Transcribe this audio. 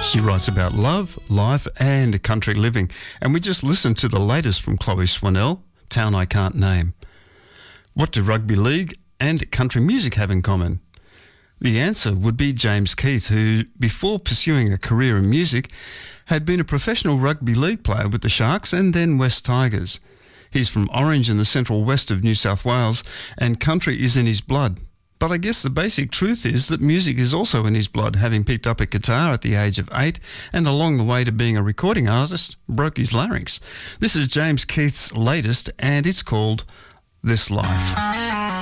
She writes about love, life and country living. And we just listened to the latest from Chloe Swanell, Town I Can't Name. What do rugby league and country music have in common? The answer would be James Keith, who, before pursuing a career in music, had been a professional rugby league player with the Sharks and then West Tigers. He's from Orange in the central west of New South Wales, and country is in his blood. But I guess the basic truth is that music is also in his blood, having picked up a guitar at the age of 8 and along the way to being a recording artist, broke his larynx. This is James Keith's latest and it's called This Life.